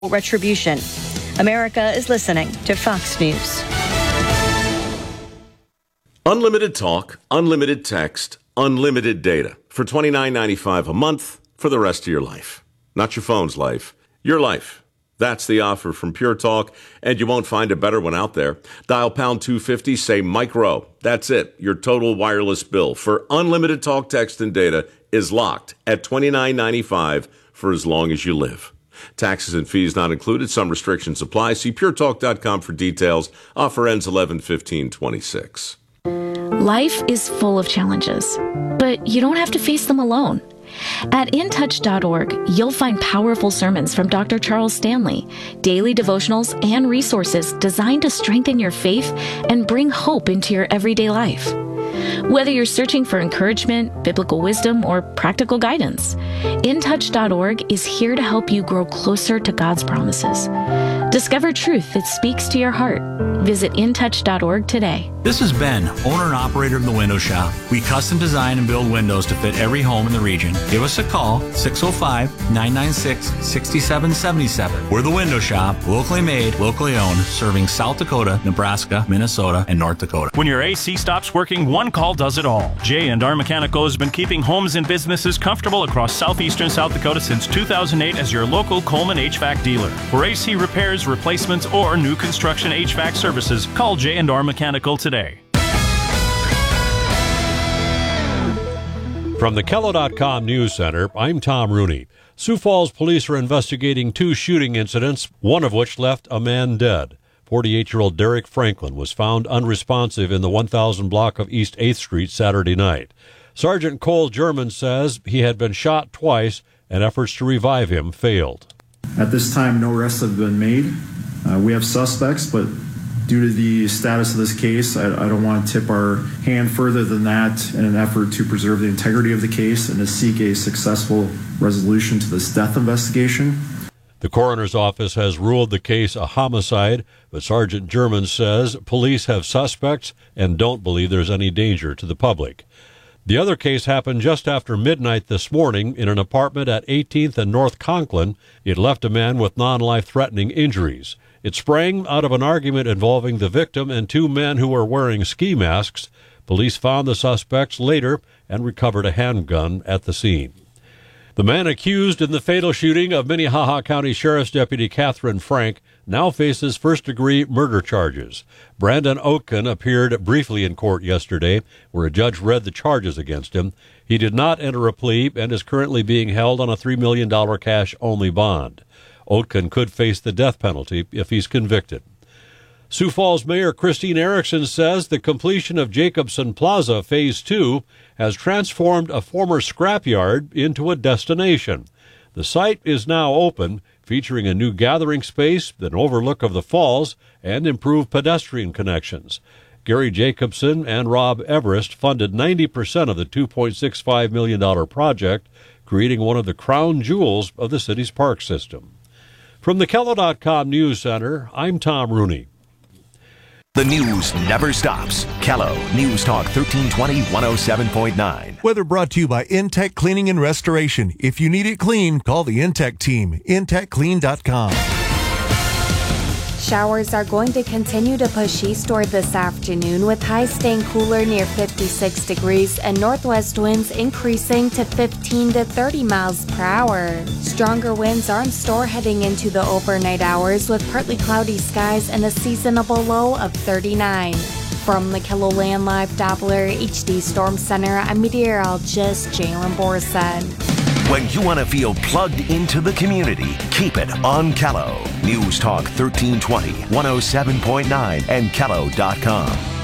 retribution. America is listening to Fox News. Unlimited talk, unlimited text, unlimited data for $29.95 a month for the rest of your life. Not your phone's life, your life. That's the offer from Pure Talk, and you won't find a better one out there. Dial pound 250, say micro. That's it. Your total wireless bill for unlimited talk, text, and data is locked at $29.95 for as long as you live. Taxes and fees not included. Some restrictions apply. See puretalk.com for details. Offer ends 11/15/26. Life is full of challenges, but you don't have to face them alone. At intouch.org, you'll find powerful sermons from Dr. Charles Stanley, daily devotionals, and resources designed to strengthen your faith and bring hope into your everyday life. Whether you're searching for encouragement, biblical wisdom, or practical guidance, intouch.org is here to help you grow closer to God's promises. Discover truth that speaks to your heart. Visit intouch.org today. This is Ben, owner and operator of The Window Shop. We custom design and build windows to fit every home in the region. Give us a call, 605-996-6777. We're The Window Shop, locally made, locally owned, serving South Dakota, Nebraska, Minnesota, and North Dakota. When your AC stops working, one call does it all. J&R Mechanical has been keeping homes and businesses comfortable across southeastern South Dakota since 2008 as your local Coleman HVAC dealer. For AC repairs, replacements, or new construction HVAC services, call J&R Mechanical today. From the Kello.com News Center, I'm Tom Rooney. Sioux Falls police are investigating 2 shooting incidents, one of which left a man dead. 48-year-old Derek Franklin was found unresponsive in the 1000 block of East 8th Street Saturday night. Sergeant Cole German says he had been shot twice and efforts to revive him failed. At this time, no arrests have been made. We have suspects, but due to the status of this case, I don't want to tip our hand further than that in an effort to preserve the integrity of the case and to seek a successful resolution to this death investigation. The coroner's office has ruled the case a homicide, but Sergeant German says police have suspects and don't believe there's any danger to the public. The other case happened just after midnight this morning in an apartment at 18th and North Conklin. It left a man with non-life-threatening injuries. It sprang out of an argument involving the victim and 2 men who were wearing ski masks. Police found the suspects later and recovered a handgun at the scene. The man accused in the fatal shooting of Minnehaha County Sheriff's Deputy Catherine Frank now faces first-degree murder charges. Brandon Oatkin appeared briefly in court yesterday, where a judge read the charges against him. He did not enter a plea and is currently being held on a $3 million cash-only bond. Oatkin could face the death penalty if he's convicted. Sioux Falls Mayor Christine Erickson says the completion of Jacobson Plaza Phase 2 has transformed a former scrapyard into a destination. The site is now open, featuring a new gathering space, an overlook of the falls, and improved pedestrian connections. Gary Jacobson and Rob Everest funded 90% of the $2.65 million project, creating one of the crown jewels of the city's park system. From the Kello.com News Center, I'm Tom Rooney. The news never stops. Kello News Talk 1320 107.9. Weather brought to you by Intech Cleaning and Restoration. If you need it clean, call the Intech team. IntechClean.com. Showers are going to continue to push eastward this afternoon, with highs staying cooler near 56 degrees and northwest winds increasing to 15 to 30 miles per hour. Stronger winds are in store heading into the overnight hours, with partly cloudy skies and a seasonable low of 39. From the KELOLAND Live Doppler HD Storm Center, I'm meteorologist Jalen Borson. When you want to feel plugged into the community, keep it on Kello. News Talk 1320, 107.9, and Kello.com.